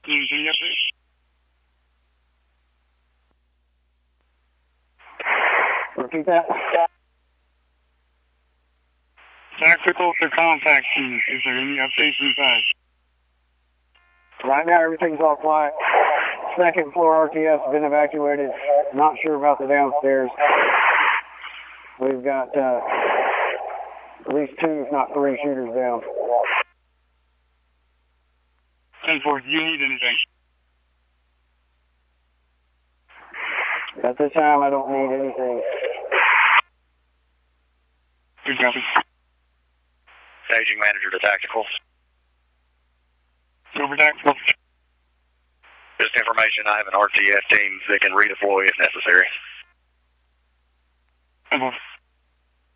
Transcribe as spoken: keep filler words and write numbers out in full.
Anything up there? Repeat that. Tactical to contact team. Is there any updates inside? Right now, everything's all quiet. Second floor R T S has been evacuated. Not sure about the downstairs. We've got uh, at least two, if not three, shooters down. ten four, do you need anything? At this time, I don't need anything. Good copy. Staging manager to tactical. Over tactical. Just information, I have an R T S team that can redeploy if necessary. ten four.